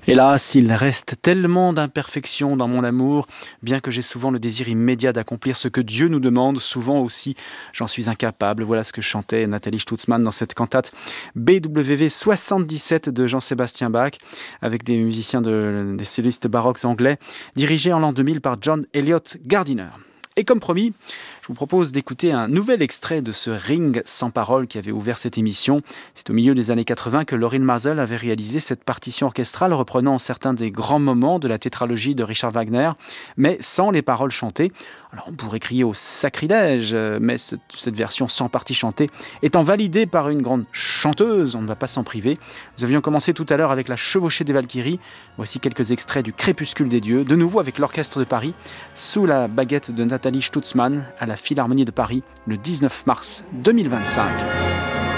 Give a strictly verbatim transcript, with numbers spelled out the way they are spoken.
Hélas, il reste tellement d'imperfections dans mon amour, bien que j'ai souvent le désir immédiat d'accomplir ce que Dieu nous demande, souvent aussi j'en suis incapable. Voilà ce que chantait Nathalie Stutzmann dans cette cantate B W V soixante-dix-sept de Jean-Sébastien Bach, avec des musiciens, de, des solistes baroques anglais, dirigés en l'an deux mille par John Elliott Gardiner. Et comme promis, je vous propose d'écouter un nouvel extrait de ce Ring sans parole qui avait ouvert cette émission. C'est au milieu des années quatre-vingts que Lorin Maazel avait réalisé cette partition orchestrale reprenant certains des grands moments de la tétralogie de Richard Wagner, mais sans les paroles chantées. Alors on pourrait crier au sacrilège, mais ce, cette version sans partie chantée étant validée par une grande chanteuse, on ne va pas s'en priver. Nous avions commencé tout à l'heure avec la Chevauchée des Valkyries. Voici quelques extraits du Crépuscule des Dieux, de nouveau avec l'Orchestre de Paris, sous la baguette de Nathalie Stutzmann à la Philharmonie de Paris le dix-neuf mars deux mille vingt-cinq.